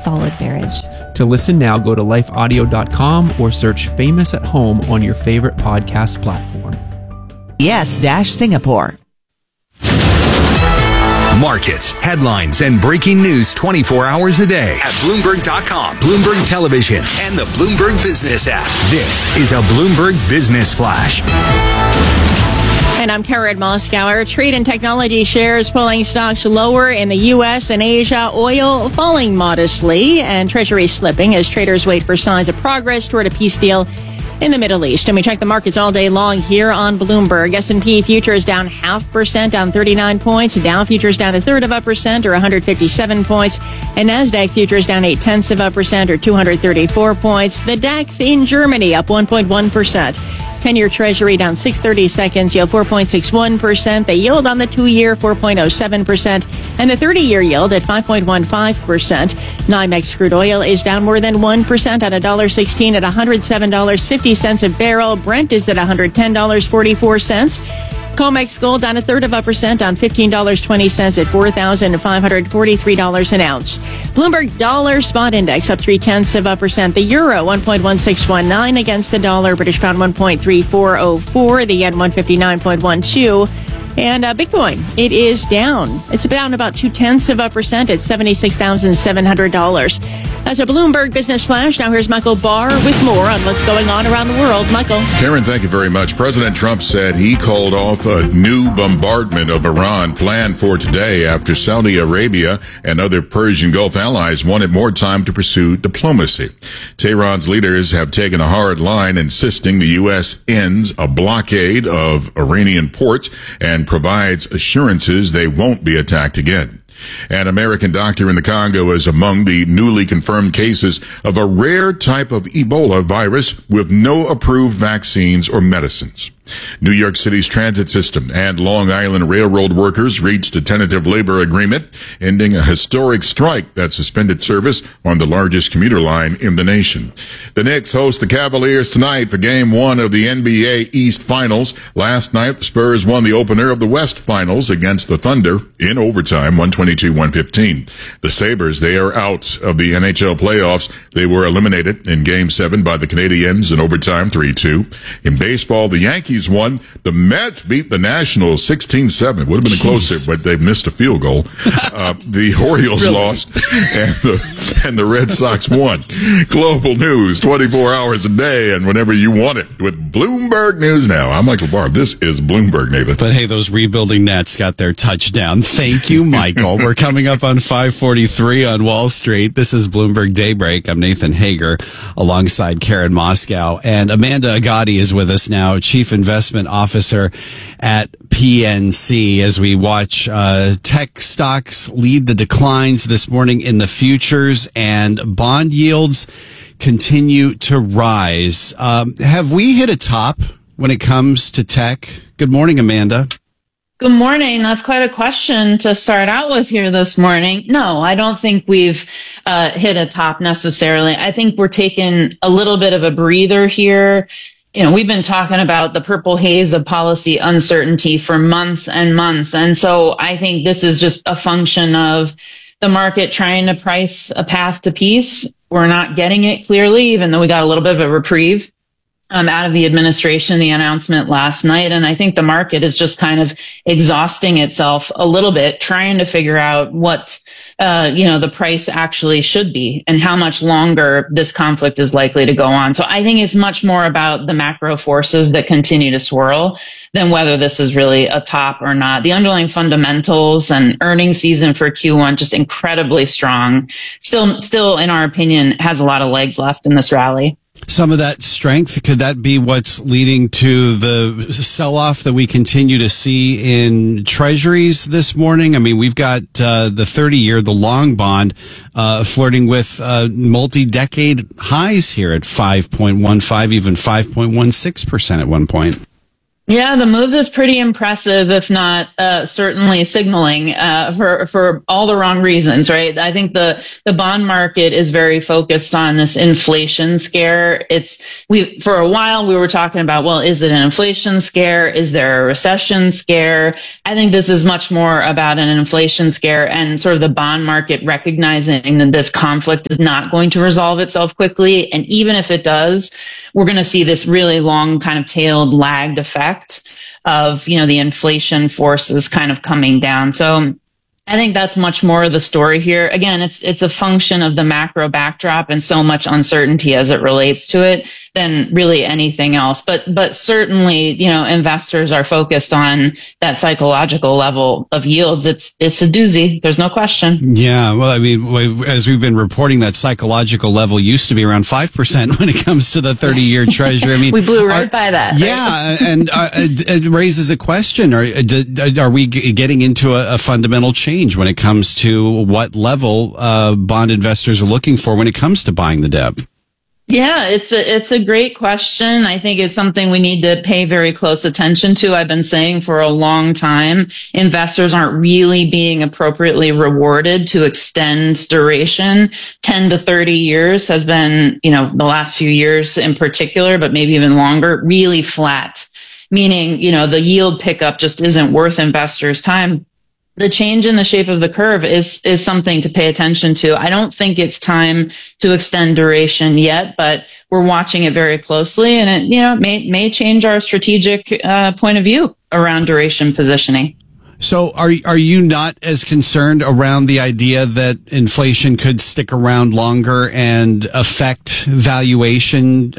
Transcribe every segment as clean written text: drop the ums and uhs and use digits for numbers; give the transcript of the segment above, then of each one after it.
solid marriage. To listen now, go to lifeaudio.com or search Famous at Home on your favorite podcast platform. Yes-Singapore. Markets, headlines, and breaking news 24 hours a day at Bloomberg.com, Bloomberg Television, and the Bloomberg Business app. This is a Bloomberg Business Flash. And I'm Karen Moskauer. Trade and technology shares pulling stocks lower in the U.S. and Asia. Oil falling modestly and Treasury slipping as traders wait for signs of progress toward a peace deal in the Middle East. And we check the markets all day long here on Bloomberg. S&P futures down 0.5%, down 39 points. Dow futures down 1/3% or 157 points. And NASDAQ futures down 0.8% or 234 points. The DAX in Germany up 1.1%. 10-year Treasury down 6/32, yield 4.61%. The yield on the 2-year 4.07%, and the 30-year yield at 5.15%. NYMEX crude oil is down more than 1% at $1.16 at $107.50 a barrel. Brent is at $110.44. COMEX gold down 1/3% on $15.20 at $4,543 an ounce. Bloomberg dollar spot index up 0.3%. The euro 1.1619 against the dollar. British pound 1.3404. The yen 159.12. And Bitcoin, it is down. It's down about 0.2% at $76,700. That's a Bloomberg Business Flash. Now here's Michael Barr with more on what's going on around the world. Michael. Karen, thank you very much. President Trump said he called off a new bombardment of Iran planned for today after Saudi Arabia and other Persian Gulf allies wanted more time to pursue diplomacy. Tehran's leaders have taken a hard line, insisting the U.S. ends a blockade of Iranian ports and provides assurances they won't be attacked again. An American doctor in the Congo is among the newly confirmed cases of a rare type of Ebola virus with no approved vaccines or medicines. New York City's transit system and Long Island Railroad workers reached a tentative labor agreement, ending a historic strike that suspended service on the largest commuter line in the nation. The Knicks host the Cavaliers tonight for Game 1 of the NBA East Finals. Last night, the Spurs won the opener of the West Finals against the Thunder in overtime, 122-115. The Sabres, they are out of the NHL playoffs. They were eliminated in Game 7 by the Canadiens in overtime, 3-2. In baseball, the Yankees won. The Mets beat the Nationals 16-7. Would have been closer, but they missed a field goal. The Orioles lost, and the Red Sox won. Global news, 24 hours a day, and whenever you want it, with Bloomberg News Now. I'm Michael Barr. This is Bloomberg, Nathan. But hey, those rebuilding Nets got their touchdown. Thank you, Michael. We're coming up on 5:43 on Wall Street. This is Bloomberg Daybreak. I'm Nathan Hager, alongside Karen Moskow, and Amanda Agati is with us now, Chief Investment Officer at PNC, as we watch tech stocks lead the declines this morning in the futures and bond yields continue to rise. Have we hit a top when it comes to tech? Good morning, Amanda. Good morning. That's quite a question to start out with here this morning. No, I don't think we've hit a top necessarily. I think we're taking a little bit of a breather here. You know, we've been talking about the purple haze of policy uncertainty for months and months. And so I think this is just a function of the market trying to price a path to peace. We're not getting it clearly, even though we got a little bit of a reprieve out of the administration, the announcement last night. And I think the market is just kind of exhausting itself a little bit, trying to figure out what, the price actually should be and how much longer this conflict is likely to go on. So I think it's much more about the macro forces that continue to swirl than whether this is really a top or not. The underlying fundamentals and earnings season for Q1 just incredibly strong. Still, in our opinion, has a lot of legs left in this rally. Some of that strength, could that be what's leading to the sell-off that we continue to see in treasuries this morning? I mean, we've got the 30-year, the long bond, flirting with multi-decade highs here at 5.15, even 5.16% at one point. Yeah, the move is pretty impressive, if not certainly signaling for all the wrong reasons, right? I think the bond market is very focused on this inflation scare. For a while we were talking about, well, is it an inflation scare? Is there a recession scare? I think this is much more about an inflation scare and sort of the bond market recognizing that this conflict is not going to resolve itself quickly. And even if it does, we're going to see this really long kind of tailed lagged effect of, the inflation forces kind of coming down. So I think that's much more the story here. Again, it's a function of the macro backdrop and so much uncertainty as it relates to it than really anything else. But certainly, investors are focused on that psychological level of yields. It's a doozy. There's no question. Yeah. Well, I mean, as we've been reporting, that psychological level used to be around 5% when it comes to the 30-year treasury. I mean, we blew right by that. Yeah. Right? And it raises a question. Are we getting into a fundamental change when it comes to what level bond investors are looking for when it comes to buying the debt? Yeah, it's a great question. I think it's something we need to pay very close attention to. I've been saying for a long time, investors aren't really being appropriately rewarded to extend duration. 10 to 30 years has been, the last few years in particular, but maybe even longer, really flat. Meaning, the yield pickup just isn't worth investors' time. The change in the shape of the curve is something to pay attention to. I don't think it's time to extend duration yet, but we're watching it very closely, and it may change our strategic point of view around duration positioning. So are you not as concerned around the idea that inflation could stick around longer and affect valuation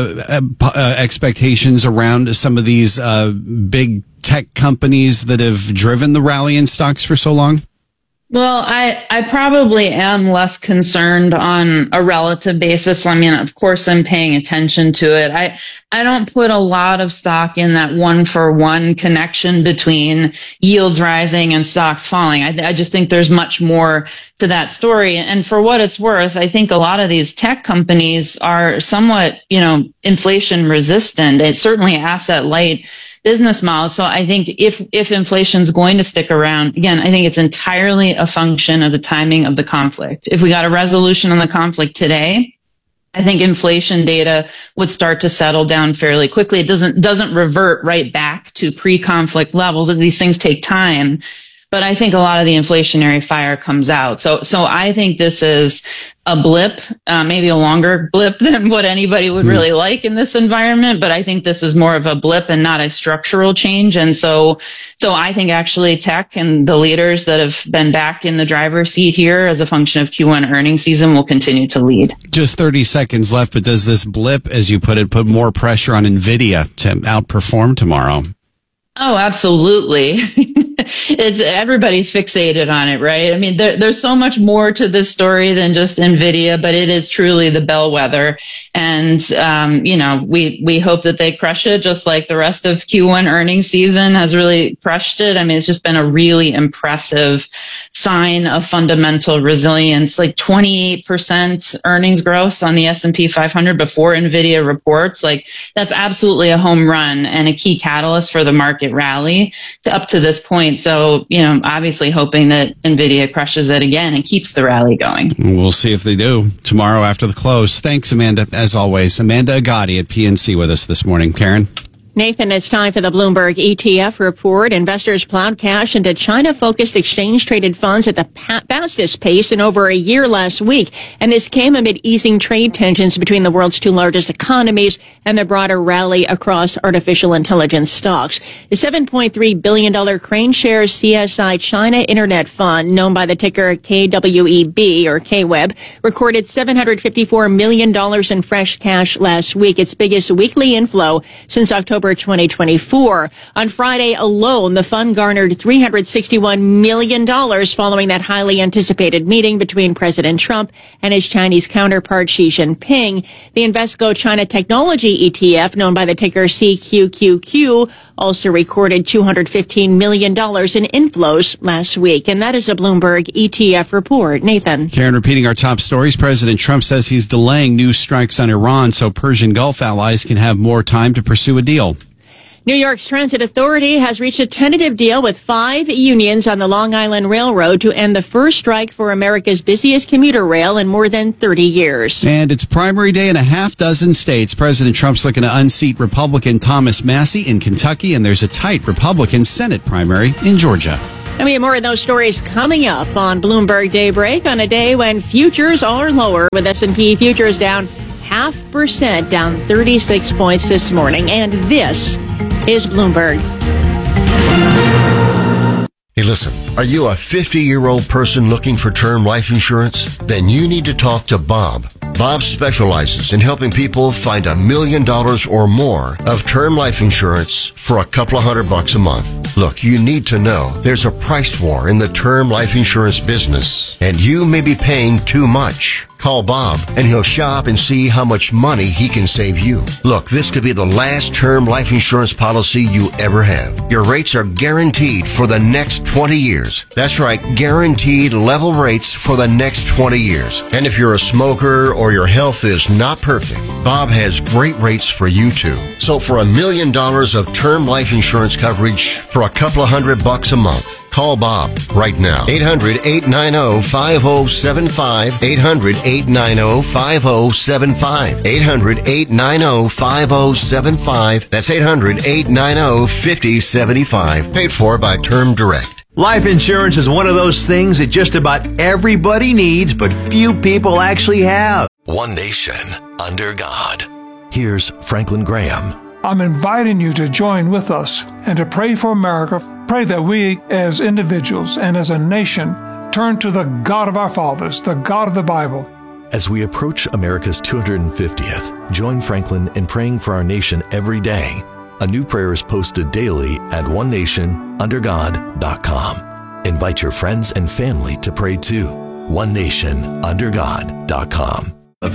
expectations around some of these big tech companies that have driven the rally in stocks for so long? Well, I probably am less concerned on a relative basis. I mean, of course, I'm paying attention to it. I don't put a lot of stock in that one-for-one connection between yields rising and stocks falling. I just think there's much more to that story. And for what it's worth, I think a lot of these tech companies are somewhat, inflation resistant. It's certainly asset light business model. So I think if inflation's going to stick around, again, I think it's entirely a function of the timing of the conflict. If we got a resolution on the conflict today, I think inflation data would start to settle down fairly quickly. It doesn't revert right back to pre-conflict levels. These things take time. But I think a lot of the inflationary fire comes out. So I think this is a blip, maybe a longer blip than what anybody would really like in this environment. But I think this is more of a blip and not a structural change. And so I think actually tech and the leaders that have been back in the driver's seat here as a function of Q1 earnings season will continue to lead. Just 30 seconds left, but does this blip, as you put it, put more pressure on NVIDIA to outperform tomorrow? Oh, absolutely. Everybody's fixated on it, right? I mean, there's so much more to this story than just NVIDIA, but it is truly the bellwether. And, we hope that they crush it just like the rest of Q1 earnings season has really crushed it. I mean, it's just been a really impressive sign of fundamental resilience, like 28% earnings growth on the S&P 500 before NVIDIA reports. Like that's absolutely a home run and a key catalyst for the market rally up to this point. So, obviously hoping that NVIDIA crushes it again and keeps the rally going. We'll see if they do tomorrow after the close. Thanks, Amanda, as always. Amanda Agati at PNC with us this morning. Karen? Nathan, it's time for the Bloomberg ETF report. Investors plowed cash into China-focused exchange-traded funds at the fastest pace in over a year last week. And this came amid easing trade tensions between the world's two largest economies and the broader rally across artificial intelligence stocks. The $7.3 billion Crane Shares CSI China Internet Fund, known by the ticker KWEB or KWEB, recorded $754 million in fresh cash last week, its biggest weekly inflow since October 2024. On Friday alone, the fund garnered $361 million following that highly anticipated meeting between President Trump and his Chinese counterpart Xi Jinping. The Invesco China Technology ETF, known by the ticker CQQQ, also recorded $215 million in inflows last week. And that is a Bloomberg ETF report. Nathan. Karen, repeating our top stories, President Trump says he's delaying new strikes on Iran so Persian Gulf allies can have more time to pursue a deal. New York's Transit Authority has reached a tentative deal with 5 unions on the Long Island Railroad to end the first strike for America's busiest commuter rail in more than 30 years. And it's primary day in a half dozen states. President Trump's looking to unseat Republican Thomas Massie in Kentucky, and there's a tight Republican Senate primary in Georgia. And we have more of those stories coming up on Bloomberg Daybreak on a day when futures are lower, with S&P futures down 0.5%, down 36 points this morning. And this is Bloomberg. Hey, listen, are you a 50-year-old person looking for term life insurance? Then you need to talk to Bob. Bob specializes in helping people find $1 million or more of term life insurance for a couple of $100 a month. Look, you need to know there's a price war in the term life insurance business, and you may be paying too much. Call Bob, and he'll shop and see how much money he can save you. Look, this could be the last term life insurance policy you ever have. Your rates are guaranteed for the next 20 years. That's right, guaranteed level rates for the next 20 years. And if you're a smoker or your health is not perfect, Bob has great rates for you too. So for $1 million of term life insurance coverage for a couple of $100 a month, call Bob right now. 800-890-5075. 800-890-5075. 800-890-5075. That's 800-890-5075. Paid for by Term Direct. Life insurance is one of those things that just about everybody needs, but few people actually have. One nation under God. Here's Franklin Graham. I'm inviting you to join with us and to pray for America. Pray that we as individuals and as a nation turn to the God of our fathers, the God of the Bible. As we approach America's 250th, join Franklin in praying for our nation every day. A new prayer is posted daily at onenationundergod.com. Invite your friends and family to pray too. onenationundergod.com.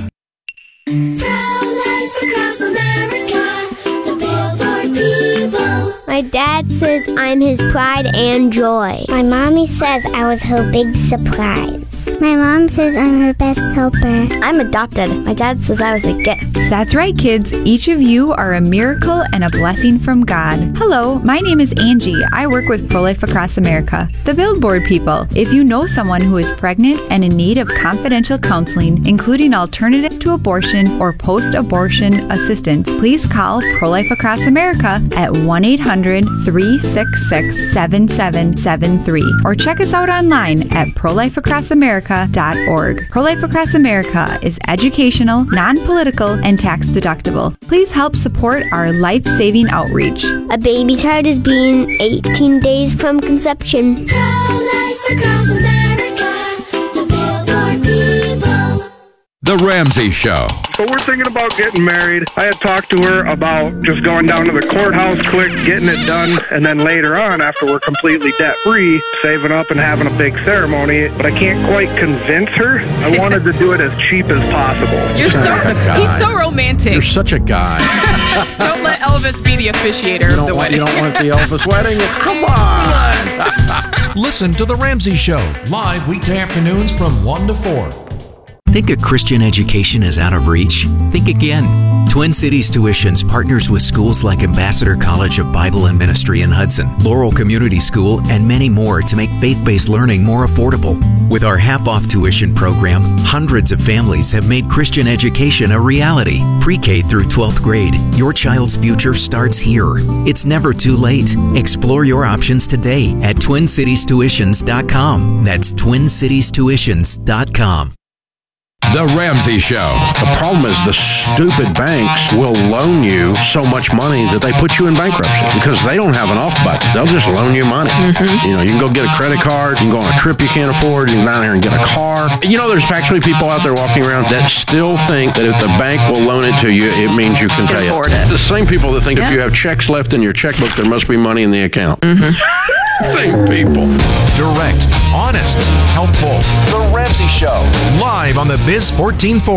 My dad says I'm his pride and joy. My mommy says I was her big surprise. My mom says I'm her best helper. I'm adopted. My dad says I was a gift. That's right, kids. Each of you are a miracle and a blessing from God. Hello, my name is Angie. I work with Pro-Life Across America, the Billboard people. If you know someone who is pregnant and in need of confidential counseling, including alternatives to abortion or post-abortion assistance, please call Pro-Life Across America at 1-800-366-7773 or check us out online at prolifeacrossamerica.org. Pro-Life Across America is educational, non-political, and tax-deductible. Please help support our life-saving outreach. A baby child is being 18 days from conception. Pro-Life Across America, the Billboard people. The Ramsey Show. So we're thinking about getting married. I had talked to her about just going down to the courthouse quick, getting it done, and then later on, after we're completely debt-free, saving up and having a big ceremony. But I can't quite convince her. I wanted to do it as cheap as possible. He's so romantic. You're such a guy. Don't let Elvis be the officiator of the wedding. You don't want the Elvis wedding? Come on. Listen to The Ramsey Show, live weekday afternoons from 1 to 4. Think a Christian education is out of reach? Think again. Twin Cities Tuitions partners with schools like Ambassador College of Bible and Ministry in Hudson, Laurel Community School, and many more to make faith-based learning more affordable. With our half-off tuition program, hundreds of families have made Christian education a reality. Pre-K through 12th grade, your child's future starts here. It's never too late. Explore your options today at TwinCitiesTuitions.com. That's TwinCitiesTuitions.com. The Ramsey Show. The problem is the stupid banks will loan you so much money that they put you in bankruptcy because they don't have an off button. They'll just loan you money. Mm-hmm. You know, you can go get a credit card, you can go on a trip you can't afford, you can go down here and get a car. You know, there's actually people out there walking around that still think that if the bank will loan it to you, it means you can pay it. The same people that think if you have checks left in your checkbook, there must be money in the account. Mm-hmm. Same people. Direct, honest, helpful. The Ramsey Show, live on the Biz 1440.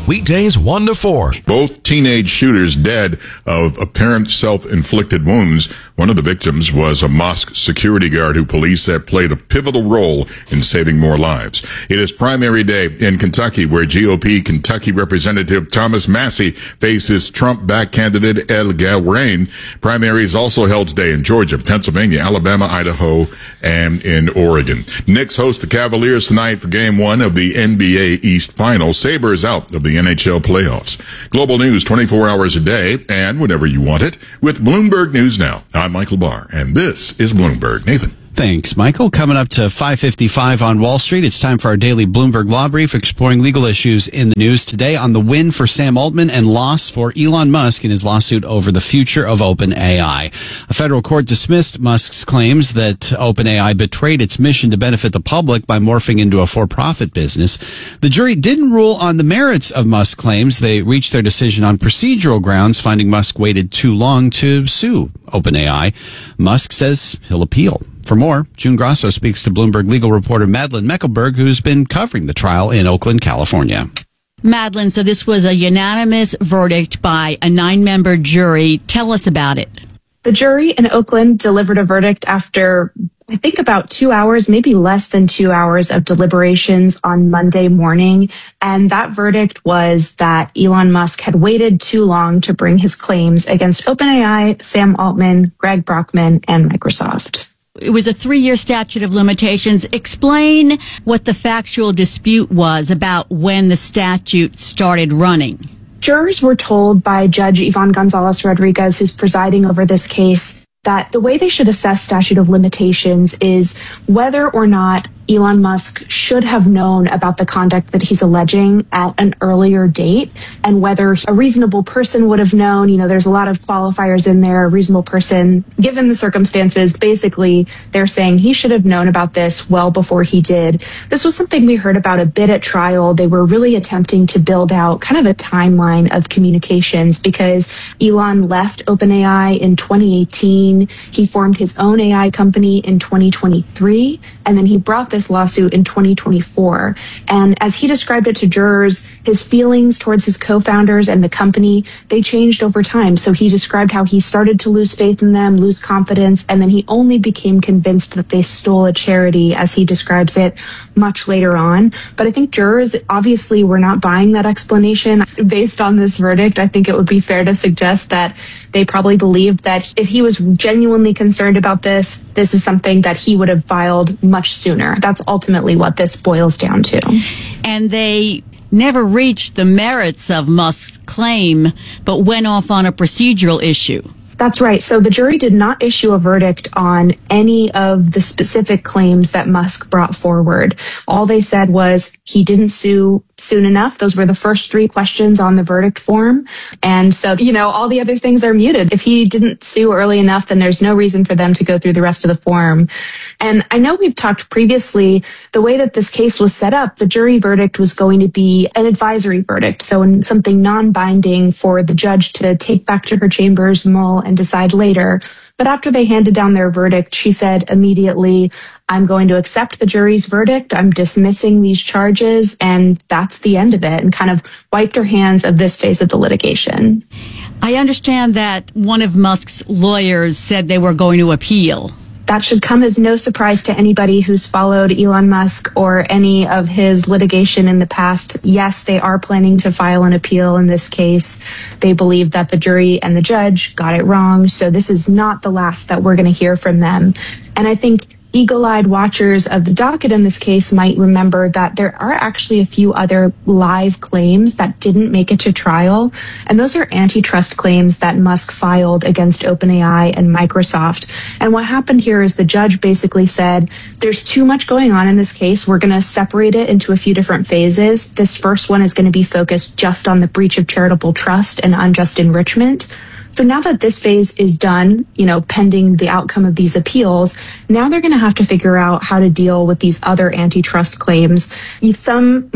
weekdays 1 to 4. Both teenage shooters dead of apparent self-inflicted wounds. One of the victims was a mosque security guard who police said played a pivotal role in saving more lives. It is primary day in Kentucky, where GOP Kentucky Representative Thomas Massey faces Trump-backed candidate Ed Galbraith. Primaries also held today in Georgia, Pennsylvania, Alabama, Idaho, and in Oregon. Knicks host the Cavaliers tonight for Game 1 of the NBA East Finals. Sabres out of the NHL playoffs. Global news 24 hours a day and whenever you want it with Bloomberg News Now. I'm Michael Barr, and this is Bloomberg. Nathan. Thanks, Michael. Coming up to 5:55 on Wall Street, it's time for our daily Bloomberg Law Brief, exploring legal issues in the news today on the win for Sam Altman and loss for Elon Musk in his lawsuit over the future of OpenAI. A federal court dismissed Musk's claims that OpenAI betrayed its mission to benefit the public by morphing into a for-profit business. The jury didn't rule on the merits of Musk's claims. They reached their decision on procedural grounds, finding Musk waited too long to sue OpenAI. Musk says he'll appeal. For more, June Grasso speaks to Bloomberg legal reporter Madeline Meckelberg, who's been covering the trial in Oakland, California. Madeline, so this was a unanimous verdict by a 9-member jury. Tell us about it. The jury in Oakland delivered a verdict after, I think, about 2 hours, maybe less than 2 hours of deliberations on Monday morning. And that verdict was that Elon Musk had waited too long to bring his claims against OpenAI, Sam Altman, Greg Brockman, and Microsoft. It was a 3-year statute of limitations. Explain what the factual dispute was about when the statute started running. Jurors were told by Judge Yvonne Gonzalez Rodriguez, who's presiding over this case, that the way they should assess statute of limitations is whether or not Elon Musk should have known about the conduct that he's alleging at an earlier date, and whether a reasonable person would have known. You know, there's a lot of qualifiers in there. A reasonable person, given the circumstances, basically they're saying he should have known about this well before he did. This was something we heard about a bit at trial. They were really attempting to build out kind of a timeline of communications because Elon left OpenAI in 2018. He formed his own AI company in 2023, and then he brought this lawsuit in 2024. And as he described it to jurors, his feelings towards his co-founders and the company, they changed over time. So he described how he started to lose faith in them, lose confidence, and then he only became convinced that they stole a charity, as he describes it, much later on. But I think jurors obviously were not buying that explanation. Based on this verdict, I think it would be fair to suggest that they probably believed that if he was genuinely concerned about this, this is something that he would have filed much sooner. That's ultimately what this boils down to. And they never reached the merits of Musk's claim, but went off on a procedural issue. That's right. So the jury did not issue a verdict on any of the specific claims that Musk brought forward. All they said was he didn't sue soon enough. Those were the first 3 questions on the verdict form. And so, all the other things are muted. If he didn't sue early enough, then there's no reason for them to go through the rest of the form. And I know we've talked previously, the way that this case was set up, the jury verdict was going to be an advisory verdict. So something non-binding for the judge to take back to her chambers, mull, and decide later. But after they handed down their verdict, she said immediately, I'm going to accept the jury's verdict. I'm dismissing these charges. And that's the end of it, and kind of wiped her hands of this phase of the litigation. I understand that one of Musk's lawyers said they were going to appeal. That should come as no surprise to anybody who's followed Elon Musk or any of his litigation in the past. Yes, they are planning to file an appeal in this case. They believe that the jury and the judge got it wrong. So this is not the last that we're going to hear from them. And I think eagle-eyed watchers of the docket in this case might remember that there are actually a few other live claims that didn't make it to trial. And those are antitrust claims that Musk filed against OpenAI and Microsoft. And what happened here is the judge basically said, there's too much going on in this case. We're going to separate it into a few different phases. This first one is going to be focused just on the breach of charitable trust and unjust enrichment. So now that this phase is done, pending the outcome of these appeals, now they're going to have to figure out how to deal with these other antitrust claims. Some might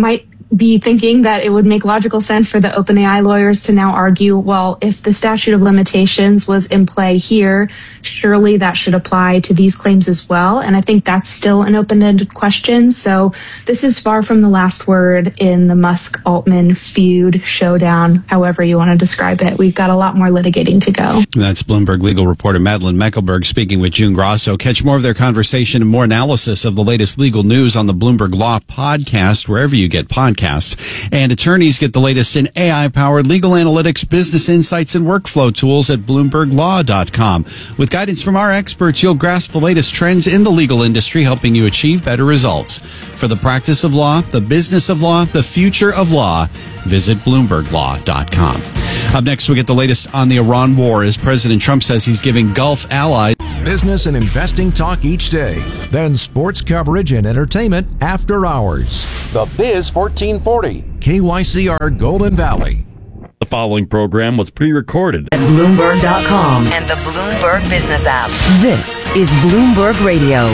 be thinking that it would make logical sense for the OpenAI lawyers to now argue, well, if the statute of limitations was in play here, surely that should apply to these claims as well. And I think that's still an open-ended question. So this is far from the last word in the Musk-Altman feud, showdown, however you want to describe it. We've got a lot more litigating to go. That's Bloomberg legal reporter Madeleine Meckelberg speaking with June Grosso. Catch more of their conversation and more analysis of the latest legal news on the Bloomberg Law podcast, wherever you get podcasts. And attorneys get the latest in AI-powered legal analytics, business insights, and workflow tools at BloombergLaw.com. With guidance from our experts, you'll grasp the latest trends in the legal industry, helping you achieve better results. For the practice of law, the business of law, the future of law, visit BloombergLaw.com. Up next, we get the latest on the Iran war as President Trump says he's giving Gulf allies business and investing talk each day. Then sports coverage and entertainment after hours. The Biz 1440, KYCR Golden Valley. The following program was pre-recorded at Bloomberg.com and the Bloomberg Business app. This is Bloomberg Radio.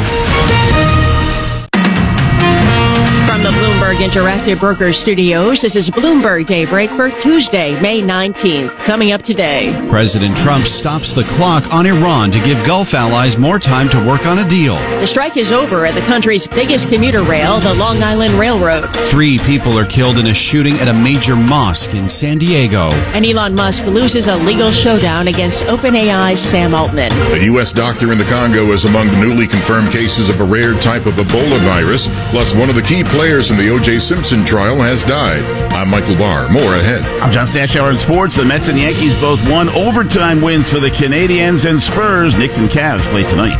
From the Bloomberg Interactive Brokers Studios, this is Bloomberg Daybreak for Tuesday, May 19th. Coming up today, President Trump stops the clock on Iran to give Gulf allies more time to work on a deal. The strike is over at the country's biggest commuter rail, the Long Island Railroad. 3 people are killed in a shooting at a major mosque in San Diego. And Elon Musk loses a legal showdown against OpenAI's Sam Altman. A U.S. doctor in the Congo is among the newly confirmed cases of a rare type of Ebola virus. Plus, one of the key players in the O.J. Simpson trial has died. I'm Michael Barr. More ahead. I'm John Stashower in sports. The Mets and Yankees both won overtime wins for the Canadiens and Spurs. Knicks and Cavs play tonight.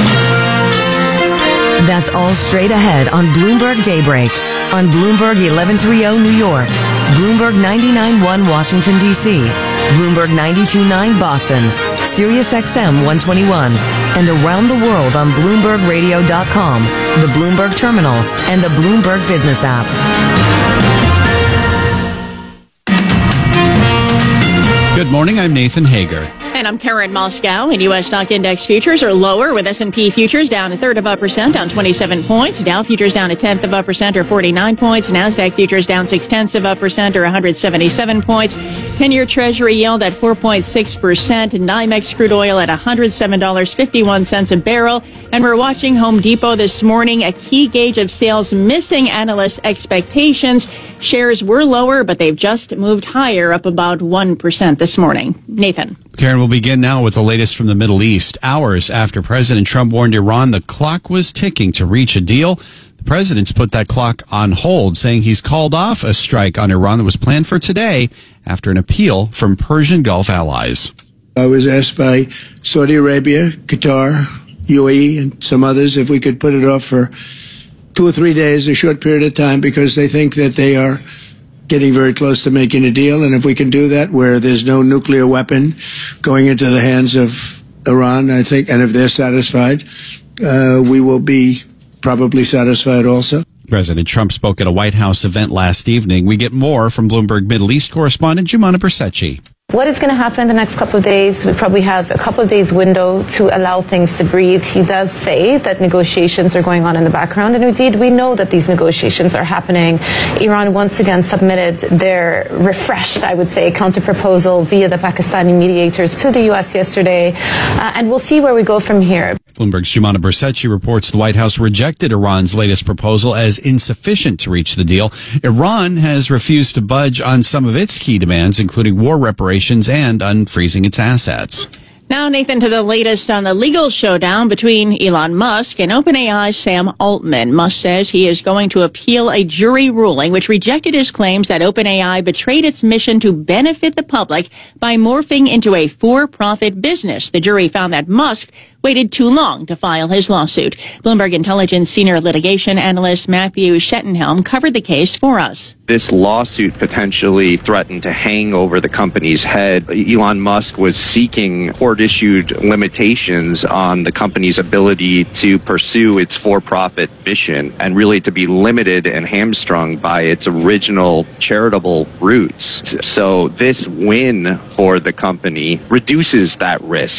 That's all straight ahead on Bloomberg Daybreak on Bloomberg 1130 New York, Bloomberg 99.1 Washington, D.C., Bloomberg 92.9 Boston, Sirius XM 121, and around the world on BloombergRadio.com, the Bloomberg Terminal, and the Bloomberg Business app. Good morning, I'm Nathan Hager. And I'm Karen Moscow. And U.S. stock index futures are lower, with S&P futures down 1/3%, down 27 points. Dow futures down 0.1%, or 49 points. NASDAQ futures down 0.6%, or 177 points. 10-year Treasury yield at 4.6%. NYMEX crude oil at $107.51 a barrel. And we're watching Home Depot this morning, a key gauge of sales missing analyst expectations. Shares were lower, but they've just moved higher, up about 1% this morning. Nathan. Karen, we'll begin now with the latest from the Middle East. Hours after President Trump warned Iran the clock was ticking to reach a deal, the president's put that clock on hold, saying he's called off a strike on Iran that was planned for today after an appeal from Persian Gulf allies. I was asked by Saudi Arabia, Qatar, UAE, and some others if we could put it off for 2 or 3 days, a short period of time, because they think that they are getting very close to making a deal. And if we can do that where there's no nuclear weapon going into the hands of Iran, I think, and if they're satisfied, we will be probably satisfied also. President Trump spoke at a White House event last evening. We get more from Bloomberg Middle East correspondent Jumana Bersecci. What is going to happen in the next couple of days? We probably have a couple of days window to allow things to breathe. He does say that negotiations are going on in the background, and indeed we know that these negotiations are happening. Iran once again submitted their refreshed, I would say, counter-proposal via the Pakistani mediators to the U.S. yesterday, and we'll see where we go from here. Bloomberg's Jumana Bersecci reports the White House rejected Iran's latest proposal as insufficient to reach the deal. Iran has refused to budge on some of its key demands, including war reparations and unfreezing its assets. Now, Nathan, to the latest on the legal showdown between Elon Musk and OpenAI's Sam Altman. Musk says he is going to appeal a jury ruling which rejected his claims that OpenAI betrayed its mission to benefit the public by morphing into a for-profit business. The jury found that Musk waited too long to file his lawsuit. Bloomberg Intelligence senior litigation analyst Matthew Schettenhelm covered the case for us. This lawsuit potentially threatened to hang over the company's head. Elon Musk was seeking court-issued limitations on the company's ability to pursue its for-profit mission and really to be limited and hamstrung by its original charitable roots. So this win for the company reduces that risk.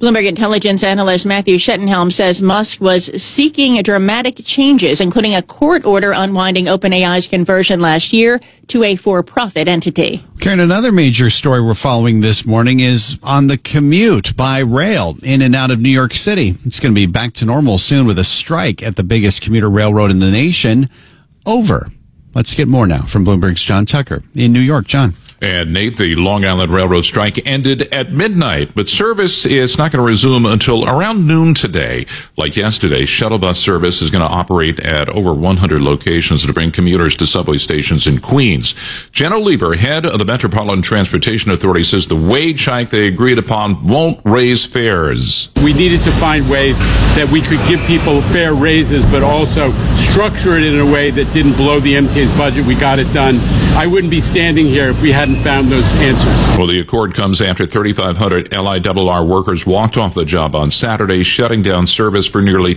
Bloomberg intelligence analyst Matthew Schettenhelm says Musk was seeking dramatic changes, including a court order unwinding OpenAI's conversion last year to a for-profit entity. Karen, another major story we're following this morning is on the commute by rail in and out of New York City. It's going to be back to normal soon with a strike at the biggest commuter railroad in the nation over. Let's get more now from Bloomberg's John Tucker in New York. John. And Nate, the Long Island Railroad strike ended at midnight, but service is not going to resume until around noon today. Like yesterday, shuttle bus service is going to operate at over 100 locations to bring commuters to subway stations in Queens. Jenna Lieber, head of the Metropolitan Transportation Authority, says the wage hike they agreed upon won't raise fares. We needed to find ways that we could give people fair raises, but also structure it in a way that didn't blow the MTA's budget. We got it done. I wouldn't be standing here if we hadn't found those answers. Well, the accord comes after 3,500 LIRR workers walked off the job on Saturday, shutting down service for nearly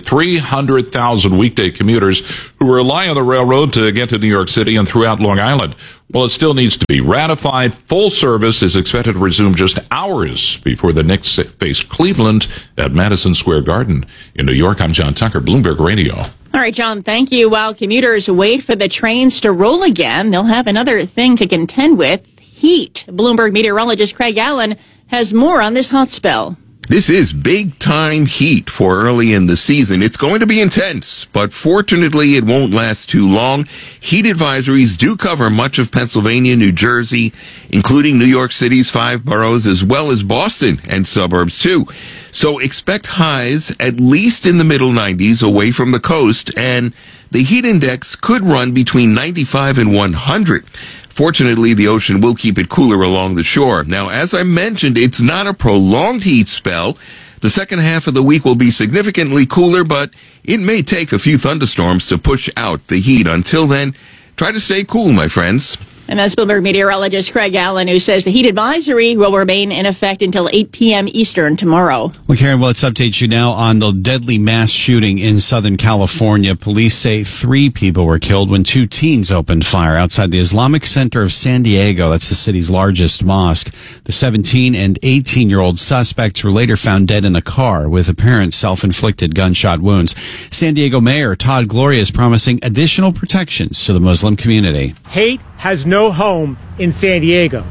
300,000 weekday commuters who rely on the railroad to get to New York City and throughout Long Island. Well, it still needs to be ratified. Full service is expected to resume just hours before the Knicks face Cleveland at Madison Square Garden. In New York, I'm John Tucker, Bloomberg Radio. All right, John, thank you. While commuters wait for the trains to roll again, they'll have another thing to contend with, heat. Bloomberg meteorologist Craig Allen has more on this hot spell. This is big-time heat for early in the season. It's going to be intense, but fortunately it won't last too long. Heat advisories do cover much of Pennsylvania, New Jersey, including New York City's 5 boroughs, as well as Boston and suburbs, too. So expect highs at least in the middle 90s away from the coast, and the heat index could run between 95 and 100. Fortunately, the ocean will keep it cooler along the shore. Now, as I mentioned, it's not a prolonged heat spell. The second half of the week will be significantly cooler, but it may take a few thunderstorms to push out the heat. Until then, try to stay cool, my friends. And that's Bloomberg meteorologist Craig Allen, who says the heat advisory will remain in effect until 8 p.m. Eastern tomorrow. Well, Karen, let's update you now on the deadly mass shooting in Southern California. Police say 3 people were killed when 2 teens opened fire outside the Islamic Center of San Diego. That's the city's largest mosque. The 17 and 18-year-old suspects were later found dead in a car with apparent self-inflicted gunshot wounds. San Diego Mayor Todd Gloria is promising additional protections to the Muslim community. Hate has no home in San Diego.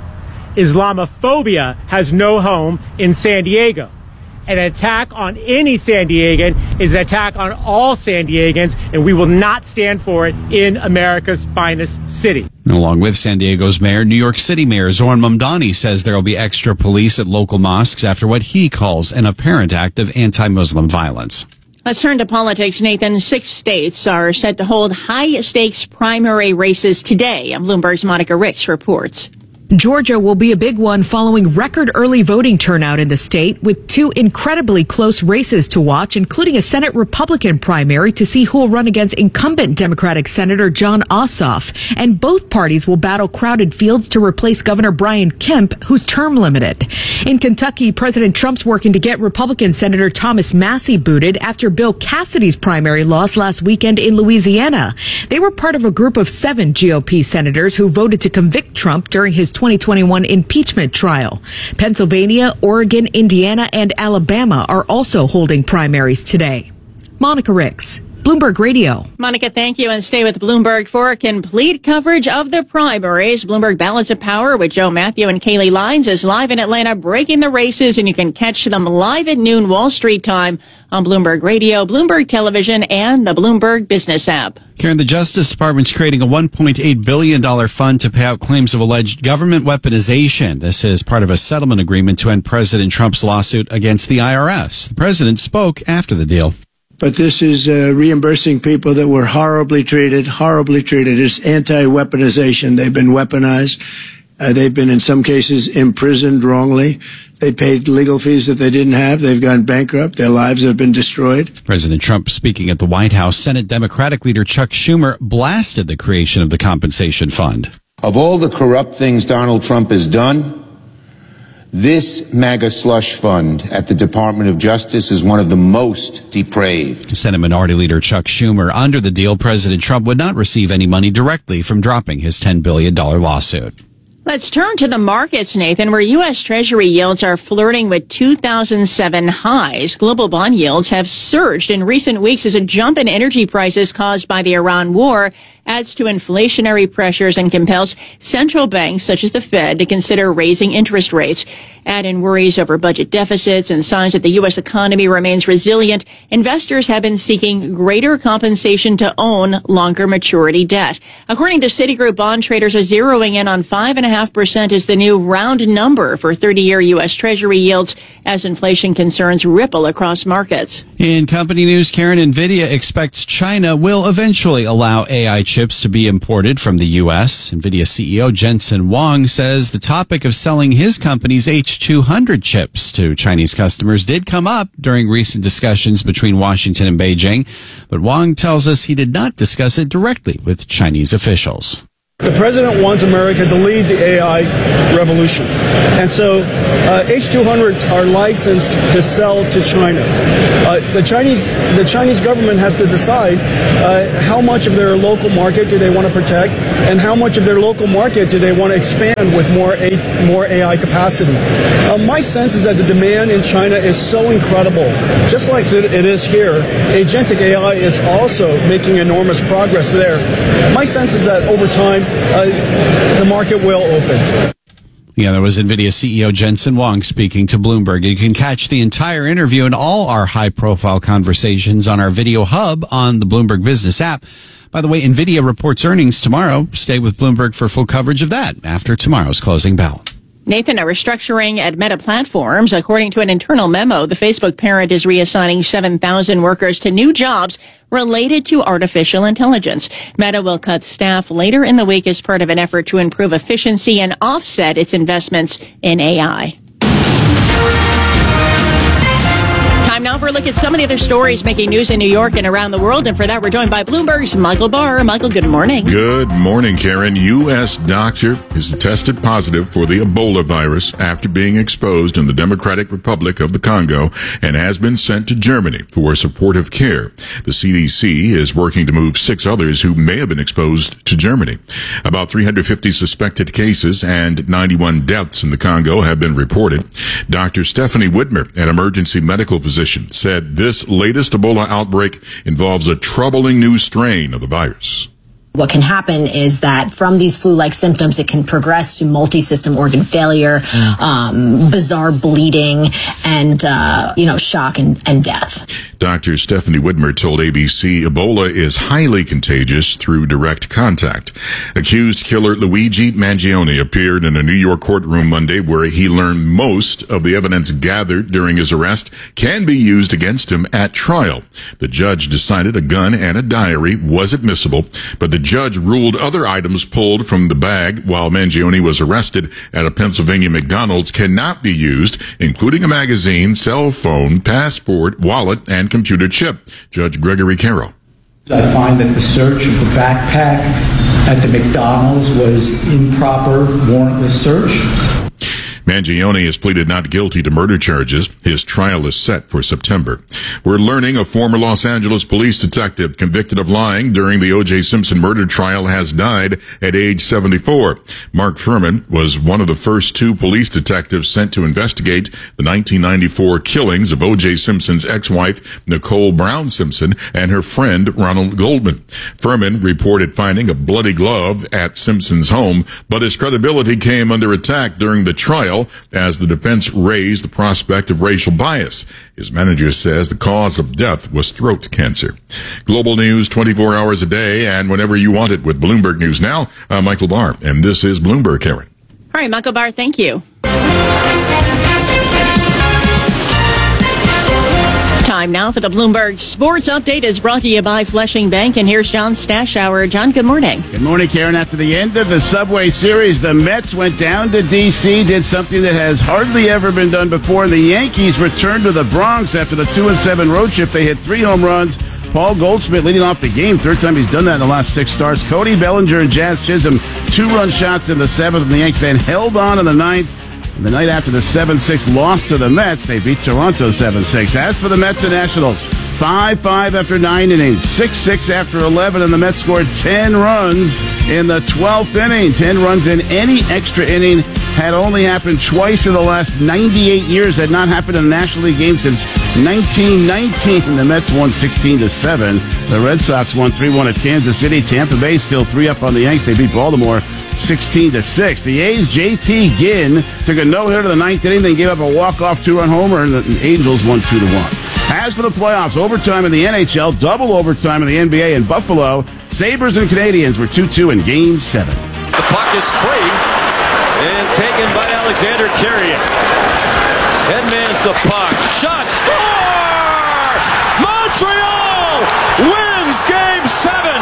Islamophobia has no home in San Diego. An attack on any San Diegan is an attack on all San Diegans, and we will not stand for it in America's finest city. Along with San Diego's mayor, New York City Mayor Zohran Mamdani says there will be extra police at local mosques after what he calls an apparent act of anti-Muslim violence. Let's turn to politics, Nathan. 6 states are set to hold high-stakes primary races today. Bloomberg's Monica Ricks reports. Georgia will be a big one following record early voting turnout in the state, with 2 incredibly close races to watch, including a Senate Republican primary to see who will run against incumbent Democratic Senator Jon Ossoff. And both parties will battle crowded fields to replace Governor Brian Kemp, who's term limited. In Kentucky, President Trump's working to get Republican Senator Thomas Massie booted after Bill Cassidy's primary loss last weekend in Louisiana. They were part of a group of 7 GOP senators who voted to convict Trump during his 2021 impeachment trial. Pennsylvania, Oregon, Indiana, and Alabama are also holding primaries today. Monica Ricks, Bloomberg Radio. Monica, thank you, and stay with Bloomberg for complete coverage of the primaries. Bloomberg Balance of Power with Joe Matthew and Kaylee Lines is live in Atlanta, breaking the races, and you can catch them live at noon Wall Street time on Bloomberg Radio, Bloomberg Television, and the Bloomberg Business app. Karen, the Justice Department's creating a $1.8 billion fund to pay out claims of alleged government weaponization. This is part of a settlement agreement to end President Trump's lawsuit against the IRS. The president spoke after the deal. But this is reimbursing people that were horribly treated. It's anti-weaponization. They've been weaponized. They've been, in some cases, imprisoned wrongly. They paid legal fees that they didn't have. They've gone bankrupt. Their lives have been destroyed. President Trump speaking at the White House. Senate Democratic leader Chuck Schumer blasted the creation of the compensation fund. Of all the corrupt things Donald Trump has done, this MAGA slush fund at the Department of Justice is one of the most depraved. Senate Minority Leader Chuck Schumer. Under the deal, President Trump would not receive any money directly from dropping his $10 billion lawsuit. Let's turn to the markets, Nathan, where U.S. Treasury yields are flirting with 2007 highs. Global bond yields have surged in recent weeks as a jump in energy prices caused by the Iran war adds to inflationary pressures and compels central banks such as the Fed to consider raising interest rates. Add in worries over budget deficits and signs that the U.S. economy remains resilient, investors have been seeking greater compensation to own longer maturity debt. According to Citigroup, bond traders are zeroing in on 5.5% as the new round number for 30-year U.S. Treasury yields as inflation concerns ripple across markets. In company news, Karen, NVIDIA expects China will eventually allow AI chips to be imported from the U.S. NVIDIA CEO Jensen Huang says the topic of selling his company's H200 chips to Chinese customers did come up during recent discussions between Washington and Beijing, but Huang tells us he did not discuss it directly with Chinese officials. The president wants America to lead the AI revolution. And so H200s are licensed to sell to China. The Chinese government has to decide how much of their local market do they want to protect and how much of their local market do they want to expand with more AI capacity. My sense is that the demand in China is so incredible. Just like it is here, agentic AI is also making enormous progress there. My sense is that over time, the market will open. Yeah, that was NVIDIA CEO Jensen Huang speaking to Bloomberg. You can catch the entire interview and all our high-profile conversations on our video hub on the Bloomberg Business app. By the way, NVIDIA reports earnings tomorrow. Stay with Bloomberg for full coverage of that after tomorrow's closing bell. Nathan, a restructuring at Meta Platforms. According to an internal memo, the Facebook parent is reassigning 7,000 workers to new jobs related to artificial intelligence. Meta will cut staff later in the week as part of an effort to improve efficiency and offset its investments in AI. Time now for a look at some of the other stories making news in New York and around the world. And for that, we're joined by Bloomberg's Michael Barr. Michael, good morning. Good morning, Karen. U.S. doctor is tested positive for the Ebola virus after being exposed in the Democratic Republic of the Congo and has been sent to Germany for supportive care. The CDC is working to move 6 others who may have been exposed to Germany. About 350 suspected cases and 91 deaths in the Congo have been reported. Dr. Stephanie Widmer, an emergency medical physician, said this latest Ebola outbreak involves a troubling new strain of the virus. What can happen is that from these flu-like symptoms, it can progress to multi-system organ failure, bizarre bleeding, and, shock and death. Dr. Stephanie Widmer told ABC Ebola is highly contagious through direct contact. Accused killer Luigi Mangione appeared in a New York courtroom Monday where he learned most of the evidence gathered during his arrest can be used against him at trial. The judge decided a gun and a diary was admissible, but the judge ruled other items pulled from the bag while Mangione was arrested at a Pennsylvania McDonald's cannot be used, including a magazine, cell phone, passport, wallet, and computer chip. Judge Gregory Caro. I find that the search of the backpack at the McDonald's was improper, warrantless search. Mangione has pleaded not guilty to murder charges. His trial is set for September. We're learning a former Los Angeles police detective convicted of lying during the O.J. Simpson murder trial has died at age 74. Mark Furman was one of the first 2 police detectives sent to investigate the 1994 killings of O.J. Simpson's ex-wife, Nicole Brown Simpson, and her friend, Ronald Goldman. Furman reported finding a bloody glove at Simpson's home, but his credibility came under attack during the trial as the defense raised the prospect of racial bias. His manager says the cause of death was throat cancer. Global news 24 hours a day and whenever you want it with Bloomberg News Now. I'm Michael Barr, and this is Bloomberg, Karen. All right, Michael Barr, thank you. Time now for the Bloomberg Sports Update is brought to you by Flushing Bank. And here's John Stashower. John, good morning. Good morning, Karen. After the end of the Subway Series, the Mets went down to D.C., did something that has hardly ever been done before. The Yankees returned to the Bronx after the 2-7 road trip. They hit 3 home runs. Paul Goldschmidt leading off the game. 3rd time he's done that in the last 6 starts. Cody Bellinger and Jazz Chisholm, 2-run shots in the 7th. And the Yankees then held on in the 9th. And the night after the 7-6 loss to the Mets, they beat Toronto 7-6. As for the Mets and Nationals, 5-5 after 9 innings, 6-6 after 11, and the Mets scored 10 runs in the 12th inning. 10 runs in any extra inning had only happened twice in the last 98 years. Had not happened in a National League game since 1919. The Mets won 16-7. The Red Sox won 3-1 at Kansas City. Tampa Bay still 3-up on the Yanks. They beat Baltimore 16-6. The A's' J.T. Ginn took a no-hitter to the 9th inning, then gave up a walk-off 2-run homer, and the Angels won 2-1. As for the playoffs, overtime in the NHL, double overtime in the NBA in Buffalo. Sabres and Canadiens were 2-2 in Game 7. The puck is free and taken by Alexander Carrier. Headmans the puck. Shot. Score! Montreal wins Game 7.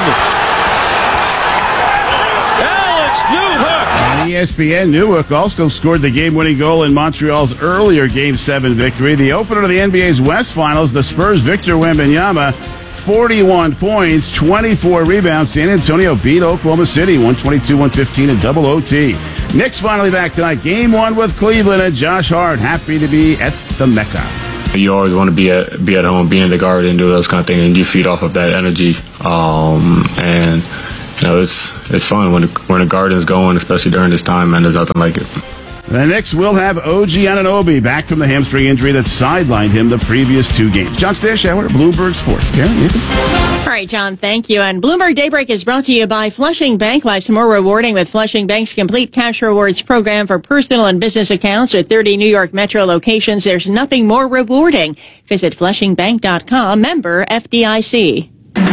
Alex Newhook. ESPN Newhook also scored the game-winning goal in Montreal's earlier Game 7 victory. The opener to the NBA's West Finals, the Spurs' Victor Wembanyama, 41 points, 24 rebounds. San Antonio beat Oklahoma City, 122-115 in double OT. Knicks finally back tonight. Game 1 with Cleveland, and Josh Hart happy to be at the Mecca. You always want to be at home, be in the Garden, do those kind of things, and you feed off of that energy. And you know, it's fun when the Garden's going, especially during this time, man. There's nothing like it. The Knicks will have OG Anunoby back from the hamstring injury that sidelined him the previous 2 games. John Stashower, Bloomberg Sports. Karen, Nathan? All right, John, thank you. And Bloomberg Daybreak is brought to you by Flushing Bank. Life's more rewarding with Flushing Bank's complete cash rewards program for personal and business accounts at 30 New York Metro locations. There's nothing more rewarding. Visit FlushingBank.com, member FDIC.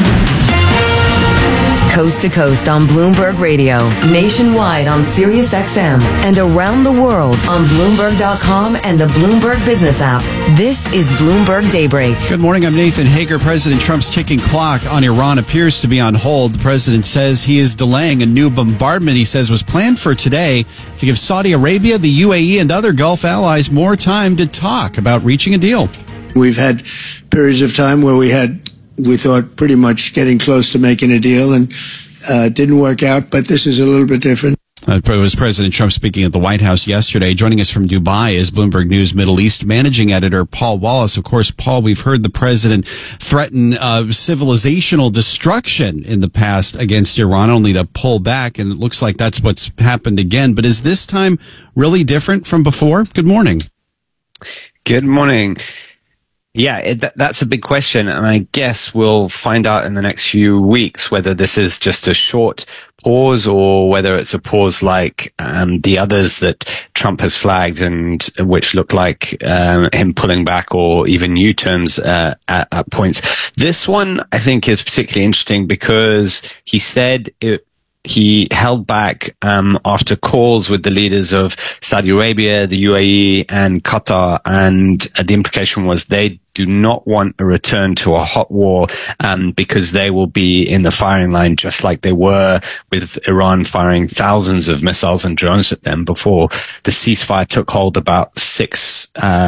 Coast to coast on Bloomberg Radio, nationwide on Sirius XM, and around the world on Bloomberg.com and the Bloomberg Business app. This is Bloomberg Daybreak. Good morning. I'm Nathan Hager. President Trump's ticking clock on Iran appears to be on hold. The president says he is delaying a new bombardment he says was planned for today to give Saudi Arabia, the UAE, and other Gulf allies more time to talk about reaching a deal. We've had periods of time where we thought pretty much getting close to making a deal, and didn't work out, but this is a little bit different. It was President Trump speaking at the White House yesterday. Joining us from Dubai is Bloomberg News Middle East managing editor Paul Wallace. Of course, Paul, we've heard the president threaten civilizational destruction in the past against Iran, only to pull back, and it looks like that's what's happened again. But is this time really different from before? Good morning. Good morning. Yeah, that's a big question, and I guess we'll find out in the next few weeks whether this is just a short pause or whether it's a pause like the others that Trump has flagged, and which look like him pulling back or even U-turns at points. This one, I think, is particularly interesting because he said he held back after calls with the leaders of Saudi Arabia, the UAE, and Qatar, and the implication was they do not want a return to a hot war because they will be in the firing line just like they were with Iran firing thousands of missiles and drones at them before the ceasefire took hold about 6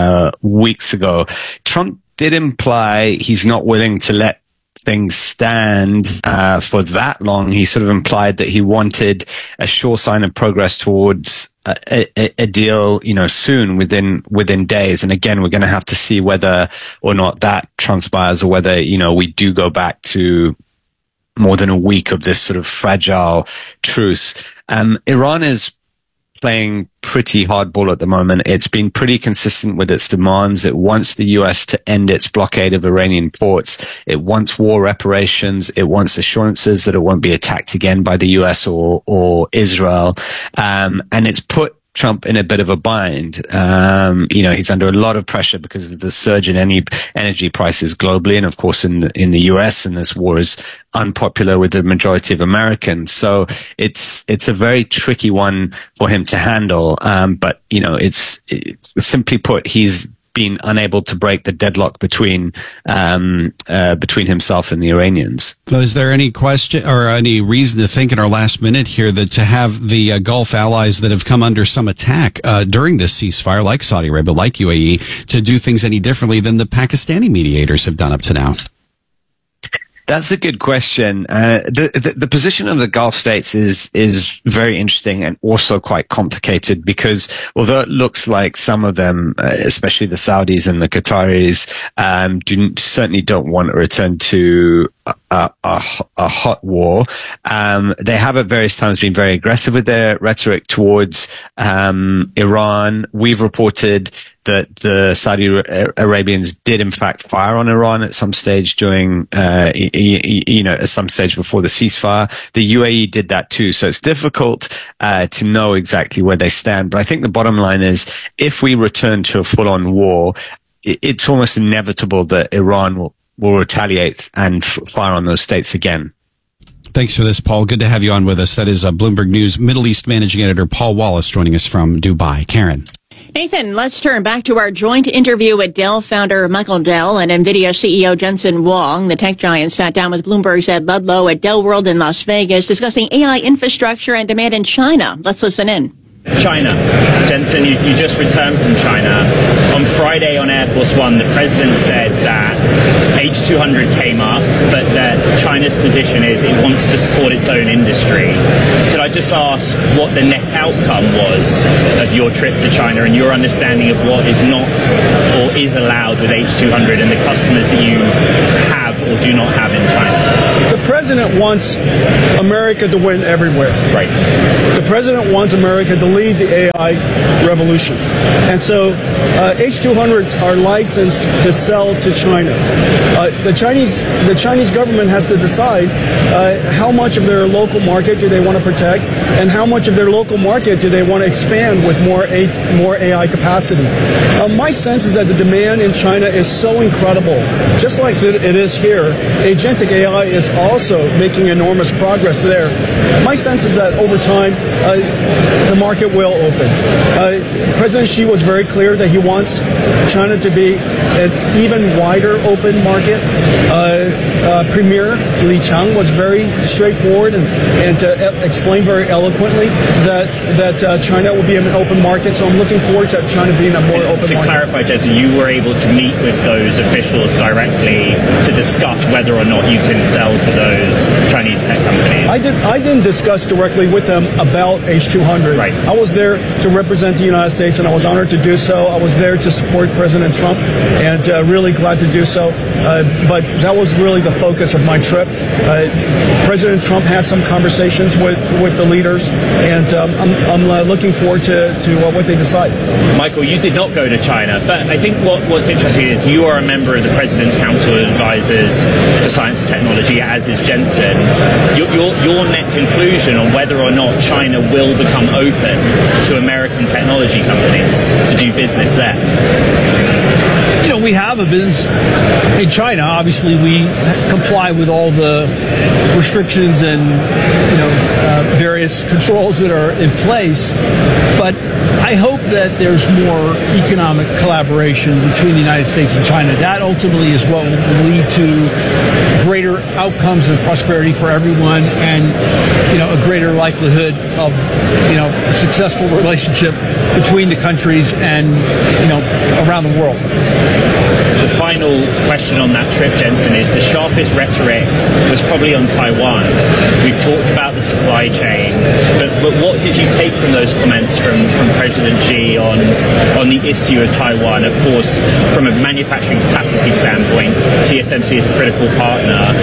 weeks ago. Trump did imply he's not willing to let things stand for that long. He sort of implied that he wanted a sure sign of progress towards a deal, soon, within days. And again, we're going to have to see whether or not that transpires, or whether, we do go back to more than a week of this sort of fragile truce. Iran is playing pretty hardball at the moment. It's been pretty consistent with its demands. It wants the US to end its blockade of Iranian ports. It wants war reparations. It wants assurances that it won't be attacked again by the US or Israel. And it's put Trump in a bit of a bind. He's under a lot of pressure because of the surge in energy prices globally, and of course in the US, and this war is unpopular with the majority of Americans. So it's a very tricky one for him to handle. But it's simply put, he's been unable to break the deadlock between himself and the Iranians. Is there any question or any reason to think in our last minute here that to have the Gulf allies that have come under some attack during this ceasefire, like Saudi Arabia, like UAE, to do things any differently than the Pakistani mediators have done up to now? That's a good question. The position of the Gulf states is very interesting and also quite complicated, because although it looks like some of them, especially the Saudis and the Qataris, certainly don't want a return to hot war. They have at various times been very aggressive with their rhetoric towards Iran. We've reported that the Saudi Arabians did in fact fire on Iran at some stage during, at some stage before the ceasefire. The UAE did that too. So it's difficult to know exactly where they stand. But I think the bottom line is if we return to a full-on war, it's almost inevitable that Iran will retaliate and fire on those states again. Thanks for this, Paul. Good to have you on with us. That is Bloomberg News Middle East Managing Editor Paul Wallace joining us from Dubai. Karen. Nathan, let's turn back to our joint interview with Dell founder Michael Dell and NVIDIA CEO Jensen Huang. The tech giant sat down with Bloomberg's Ed Ludlow at Dell World in Las Vegas discussing AI infrastructure and demand in China. Let's listen in. China. Jensen, you just returned from China. On Friday on Air Force One, the president said that H200 came up, but that China's position is it wants to support its own industry. Could I just ask what the net outcome was of your trip to China and your understanding of what is not or is allowed with H200 and the customers that you have or do not have in China? The president wants America to win everywhere. Right. The president wants America to lead the AI revolution. And so H200s are licensed to sell to China. The Chinese government has to decide how much of their local market do they want to protect and how much of their local market do they want to expand with more AI capacity. My sense is that the demand in China is so incredible. Just like it is here, agentic AI is also making enormous progress there. My sense is that over time, the market will open. President Xi was very clear that he wants China to be an even wider open market. Premier Li Qiang was very straightforward and explained very eloquently that China will be an open market. So I'm looking forward to China being a more open market. To clarify, Jensen, you were able to meet with those officials directly to discuss whether or not you can sell to those Chinese tech companies. I didn't discuss directly with them about H200. Right. I was there to represent the United States, and I was honored to do so. I was there to support President Trump, and really glad to do so. But that was really the focus of my trip. President Trump had some conversations with the leaders, and I'm looking forward to what they decide. Michael, you did not go to China, but I think what's interesting is you are a member of the President's Council of Advisors for Science and Technology, as is Jensen. Your net conclusion on whether or not China will become open to American technology companies to do business there? We have a business in China. Obviously, we comply with all the restrictions and various controls that are in place. But I hope that there's more economic collaboration between the United States and China. That ultimately is what will lead to greater outcomes and prosperity for everyone, and a greater likelihood of a successful relationship between the countries and around the world. The final question on that trip, Jensen, is the sharpest rhetoric was probably on Taiwan. We've talked about the supply chain, but what did you take from those comments from President Xi on the issue of Taiwan? Of course, from a manufacturing capacity standpoint, TSMC is a critical partner.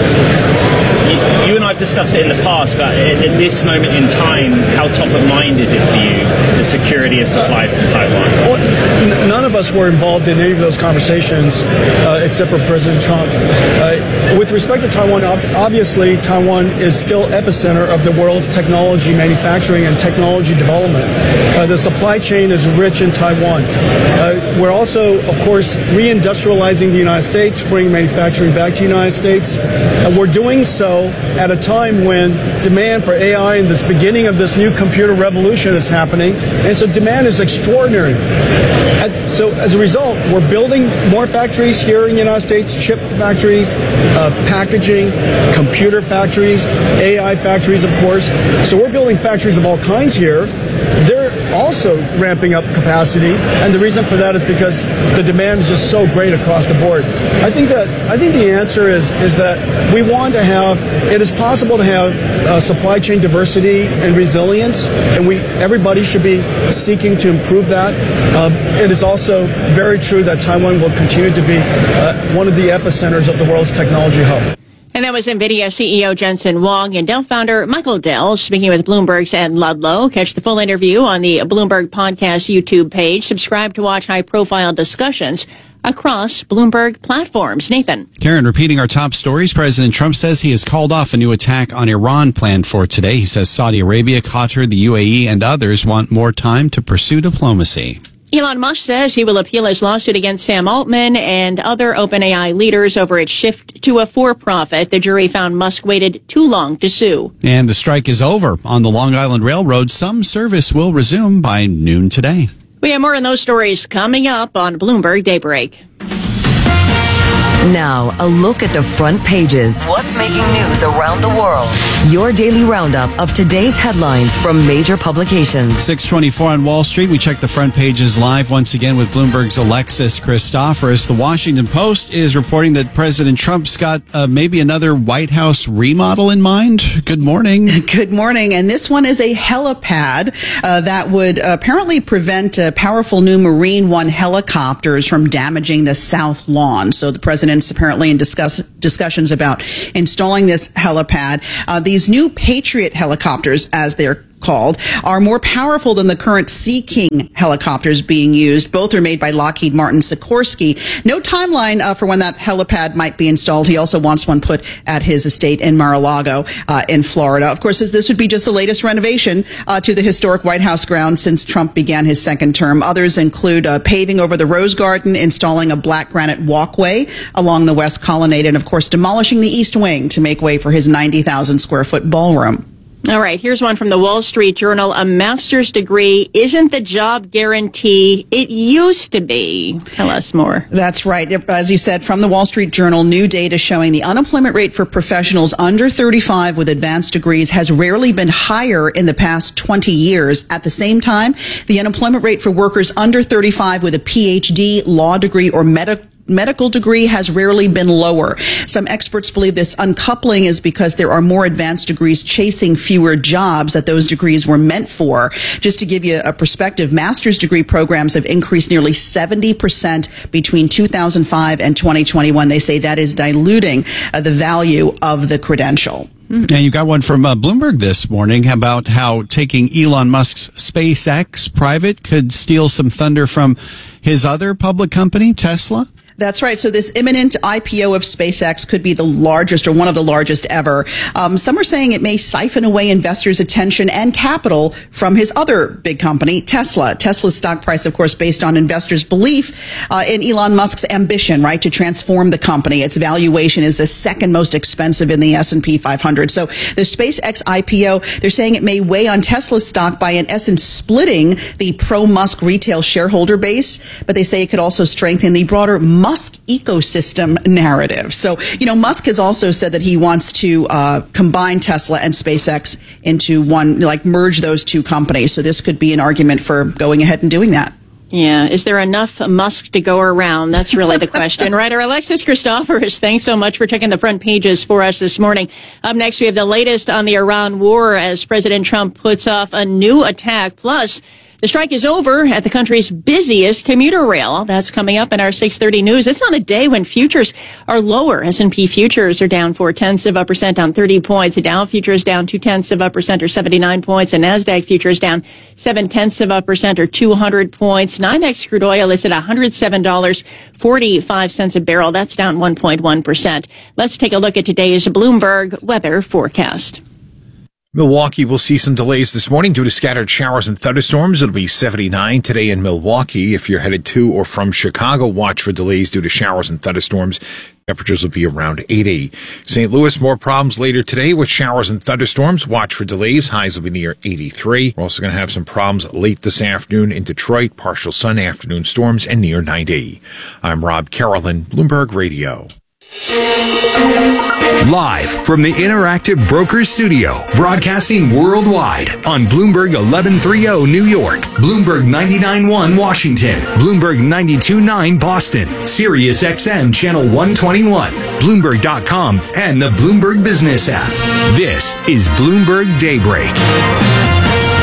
You and I have discussed it in the past, but at this moment in time, how top of mind is it for you, the security of supply from Taiwan? Well, none of us were involved in any of those conversations except for President Trump. With respect to Taiwan, obviously Taiwan is still epicenter of the world's technology manufacturing and technology development. The supply chain is rich in Taiwan. We're also, of course, reindustrializing the United States, bringing manufacturing back to the United States. We're doing so at a time when demand for AI and this beginning of this new computer revolution is happening, and so demand is extraordinary. So as a result, we're building more factories here in the United States, chip factories, packaging, computer factories, AI factories, of course. So we're building factories of all kinds here. They're also ramping up capacity, and the reason for that is because the demand is just so great across the board. I think the answer is that we want to have, it is possible to have supply chain diversity and resilience, and everybody should be seeking to improve that. It is also very true that Taiwan will continue to be one of the epicenters of the world's technology hub. And that was NVIDIA CEO Jensen Huang and Dell founder Michael Dell speaking with Bloomberg's Ed Ludlow. Catch the full interview on the Bloomberg Podcast YouTube page. Subscribe to watch high-profile discussions across Bloomberg platforms. Nathan. Karen, repeating our top stories, President Trump says he has called off a new attack on Iran planned for today. He says Saudi Arabia, Qatar, the UAE, and others want more time to pursue diplomacy. Elon Musk says he will appeal his lawsuit against Sam Altman and other OpenAI leaders over its shift to a for-profit. The jury found Musk waited too long to sue. And the strike is over. On the Long Island Railroad, some service will resume by noon today. We have more on those stories coming up on Bloomberg Daybreak. Now, a look at the front pages. What's making news around the world? Your daily roundup of today's headlines from major publications. 6:24 on Wall Street. We check the front pages live once again with Bloomberg's Alexis Christoforous. The Washington Post is reporting that President Trump's got maybe another White House remodel in mind. Good morning. Good morning. And this one is a helipad that would apparently prevent powerful new Marine One helicopters from damaging the South Lawn. So the president's apparently in discussions about installing this helipad. These new Patriot helicopters, as they're called, are more powerful than the current Sea King helicopters being used. Both are made by Lockheed Martin Sikorsky. No timeline for when that helipad might be installed. He also wants one put at his estate in Mar-a-Lago in Florida. Of course, this would be just the latest renovation to the historic White House grounds since Trump began his second term. Others include paving over the Rose Garden, installing a black granite walkway along the West Colonnade, and of course demolishing the East Wing to make way for his 90,000 square foot ballroom. All right, here's one from the Wall Street Journal. A master's degree isn't the job guarantee it used to be. Tell us more. That's right. As you said, from the Wall Street Journal, new data showing the unemployment rate for professionals under 35 with advanced degrees has rarely been higher in the past 20 years. At the same time, the unemployment rate for workers under 35 with a PhD, law degree, or medical degree has rarely been lower. Some experts believe this uncoupling is because there are more advanced degrees chasing fewer jobs that those degrees were meant for. Just to give you a perspective, master's degree programs have increased nearly 70% between 2005 and 2021. They say that is diluting the value of the credential. And you got one from Bloomberg this morning about how taking Elon Musk's SpaceX private could steal some thunder from his other public company, Tesla. That's right. So this imminent IPO of SpaceX could be the largest or one of the largest ever. Some are saying it may siphon away investors' attention and capital from his other big company, Tesla. Tesla's stock price, of course, based on investors' belief in Elon Musk's ambition, right, to transform the company. Its valuation is the second most expensive in the S&P 500. So the SpaceX IPO, they're saying it may weigh on Tesla's stock by, in essence, splitting the pro-Musk retail shareholder base. But they say it could also strengthen the broader Musk ecosystem narrative. So, Musk has also said that he wants to combine Tesla and SpaceX into one, merge those two companies. So this could be an argument for going ahead and doing that. Yeah. Is there enough Musk to go around? That's really the question. Writer Alexis Christoforous, thanks so much for checking the front pages for us this morning. Up next, we have the latest on the Iran war as President Trump puts off a new attack. Plus, the strike is over at the country's busiest commuter rail. That's coming up in our 6:30 news. It's on a day when futures are lower. S&P futures are down 0.4%, down 30 points. Dow futures down 0.2% or 79 points. And NASDAQ futures down 0.7% or 200 points. NYMEX crude oil is at $107.45 a barrel. That's down 1.1%. Let's take a look at today's Bloomberg weather forecast. Milwaukee will see some delays this morning due to scattered showers and thunderstorms. It'll be 79 today in Milwaukee. If you're headed to or from Chicago, watch for delays due to showers and thunderstorms. Temperatures will be around 80. St. Louis, more problems later today with showers and thunderstorms. Watch for delays. Highs will be near 83. We're also going to have some problems late this afternoon in Detroit. Partial sun, afternoon storms, and near 90. I'm Rob Carolyn, Bloomberg Radio. Live from the Interactive Brokers Studio, broadcasting worldwide on Bloomberg 1130 New York, Bloomberg 99.1 Washington, Bloomberg 92.9 Boston, Sirius XM Channel 121, Bloomberg.com, and the Bloomberg Business app. This is Bloomberg Daybreak. We're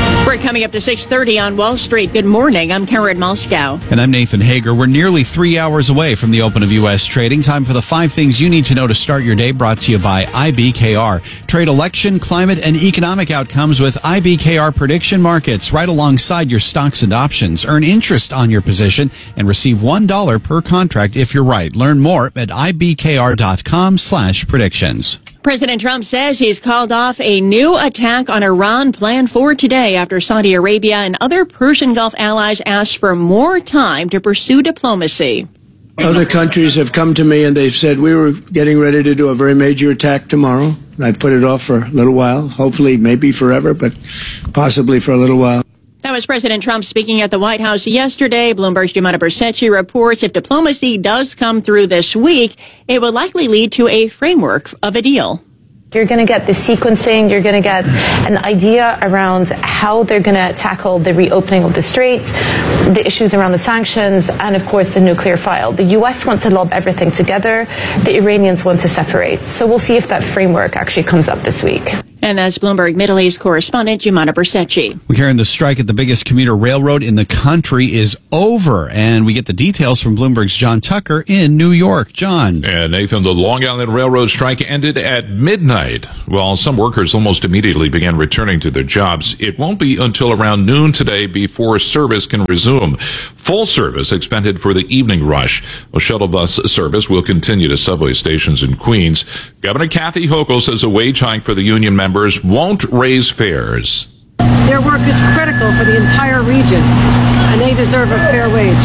Coming up to 6:30 on Wall Street. Good morning. I'm Karen Moscow. And I'm Nathan Hager. We're nearly 3 hours away from the open of U.S. trading. Time for the 5 things you need to know to start your day, brought to you by IBKR. Trade election, climate, and economic outcomes with IBKR prediction markets right alongside your stocks and options. Earn interest on your position and receive $1 per contract if you're right. Learn more at ibkr.com/predictions. President Trump says he's called off a new attack on Iran planned for today after Saudi Arabia and other Persian Gulf allies asked for more time to pursue diplomacy. Other countries have come to me and they've said we were getting ready to do a very major attack tomorrow. I put it off for a little while, hopefully maybe forever, but possibly for a little while. That was President Trump speaking at the White House yesterday. Bloomberg's Giuliano Bercecci reports if diplomacy does come through this week, it will likely lead to a framework of a deal. You're going to get the sequencing. You're going to get an idea around how they're going to tackle the reopening of the straits, the issues around the sanctions, and, of course, the nuclear file. The U.S. wants to lob everything together. The Iranians want to separate. So we'll see if that framework actually comes up this week. And that's Bloomberg Middle East correspondent Giuliano Bercecci. We're hearing the strike at the biggest commuter railroad in the country is over, and we get the details from Bloomberg's John Tucker in New York. John. And Nathan, the Long Island Railroad strike ended at midnight. While some workers almost immediately began returning to their jobs, it won't be until around noon today before service can resume. Full service expected for the evening rush. A shuttle bus service will continue to subway stations in Queens. Governor Kathy Hochul says a wage hike for the union members won't raise fares. Their work is critical for the entire region, and they deserve a fair wage.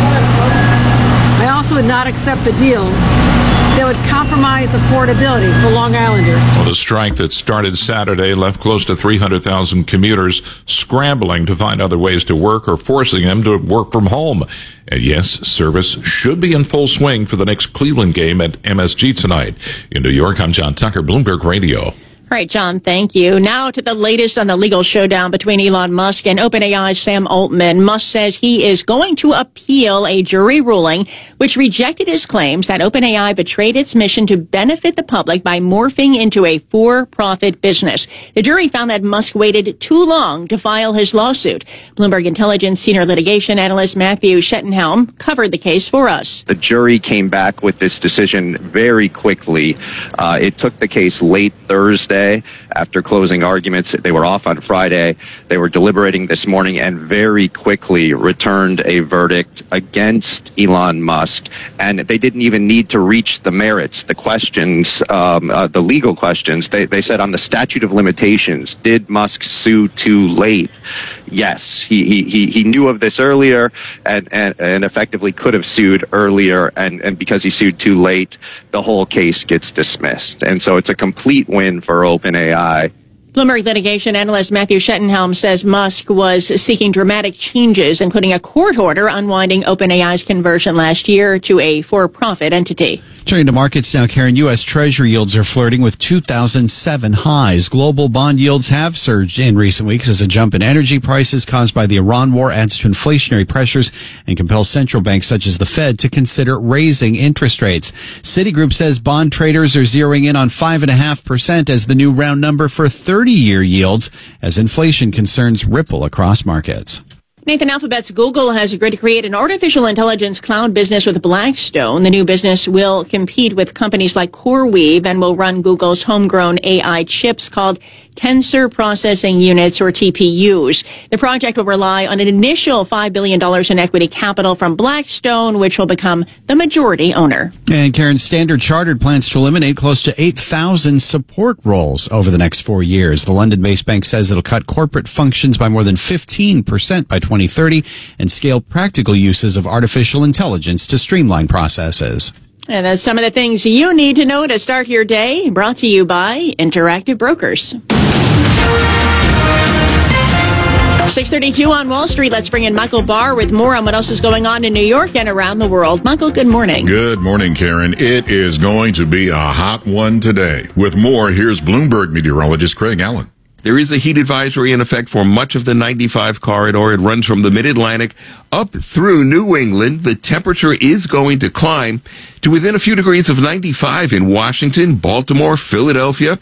I also would not accept a deal that would compromise affordability for Long Islanders. Well, the strike that started Saturday left close to 300,000 commuters scrambling to find other ways to work or forcing them to work from home. And yes, service should be in full swing for the next Cleveland game at MSG tonight. In New York, I'm John Tucker, Bloomberg Radio. All right, John, thank you. Now to the latest on the legal showdown between Elon Musk and OpenAI's Sam Altman. Musk says he is going to appeal a jury ruling which rejected his claims that OpenAI betrayed its mission to benefit the public by morphing into a for-profit business. The jury found that Musk waited too long to file his lawsuit. Bloomberg Intelligence senior litigation analyst Matthew Schettenhelm covered the case for us. The jury came back with this decision very quickly. It took the case late Thursday. After closing arguments, they were off on Friday. They were deliberating this morning and very quickly returned a verdict against Elon Musk. And they didn't even need to reach the merits, the questions, the legal questions. They said on the statute of limitations, did Musk sue too late? Yes, he knew of this earlier and effectively could have sued earlier. And because he sued too late, the whole case gets dismissed. And so it's a complete win for OpenAI. Bloomberg litigation analyst Matthew Schettenhelm says Musk was seeking dramatic changes, including a court order unwinding OpenAI's conversion last year to a for-profit entity. Turning to markets now, Karen, U.S. Treasury yields are flirting with 2007 highs. Global bond yields have surged in recent weeks as a jump in energy prices caused by the Iran war adds to inflationary pressures and compels central banks such as the Fed to consider raising interest rates. Citigroup says bond traders are zeroing in on 5.5% as the new round number for 30-year yields as inflation concerns ripple across markets. Nathan, Alphabet's Google has agreed to create an artificial intelligence cloud business with Blackstone. The new business will compete with companies like CoreWeave and will run Google's homegrown AI chips called Tensor Processing Units, or TPUs. The project will rely on an initial $5 billion in equity capital from Blackstone, which will become the majority owner. And Karen, Standard Chartered plans to eliminate close to 8,000 support roles over the next 4 years. The London-based bank says it'll cut corporate functions by more than 15% by 2030 and scale practical uses of artificial intelligence to streamline processes. And that's some of the things you need to know to start your day. Brought to you by Interactive Brokers. 6:32 on Wall Street. Let's bring in Michael Barr with more on what else is going on in New York and around the world. Michael, good morning. Good morning, Karen. It is going to be a hot one today. With more, here's Bloomberg meteorologist Craig Allen. There is a heat advisory in effect for much of the 95 corridor. It runs from the mid-Atlantic up through New England. The temperature is going to climb to within a few degrees of 95 in Washington, Baltimore, Philadelphia,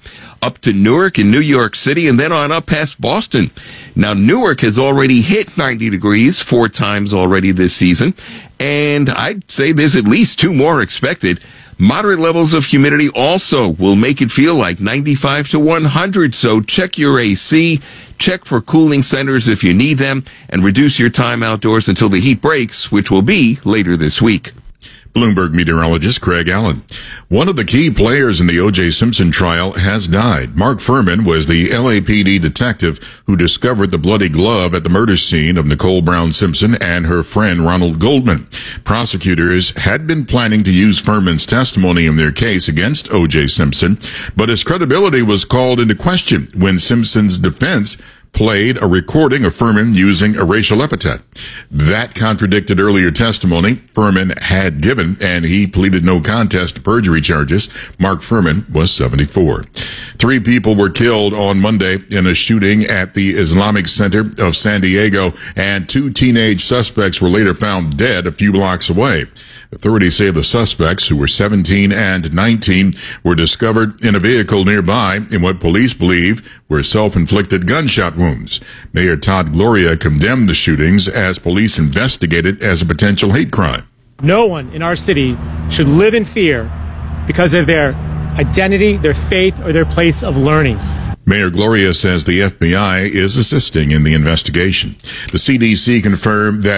up to Newark and New York City, and then on up past Boston. Now, Newark has already hit 90 degrees 4 times already this season, and I'd say there's at least 2 more expected. Moderate levels of humidity also will make it feel like 95 to 100, so check your AC, check for cooling centers if you need them, and reduce your time outdoors until the heat breaks, which will be later this week. Bloomberg meteorologist Craig Allen. One of the key players in the O.J. Simpson trial has died. Mark Furman was the LAPD detective who discovered the bloody glove at the murder scene of Nicole Brown Simpson and her friend Ronald Goldman. Prosecutors had been planning to use Furman's testimony in their case against O.J. Simpson, but his credibility was called into question when Simpson's defense played a recording of Furman using a racial epithet. That contradicted earlier testimony Furman had given, and he pleaded no contest to perjury charges. Mark Furman was 74. 3 people were killed on Monday in a shooting at the Islamic Center of San Diego, and 2 teenage suspects were later found dead a few blocks away. Authorities say the suspects, who were 17 and 19, were discovered in a vehicle nearby in what police believe were self-inflicted gunshot wounds. Mayor Todd Gloria condemned the shootings as police investigated as a potential hate crime. No one in our city should live in fear because of their identity, their faith, or their place of learning. Mayor Gloria says the FBI is assisting in the investigation. The CDC confirmed that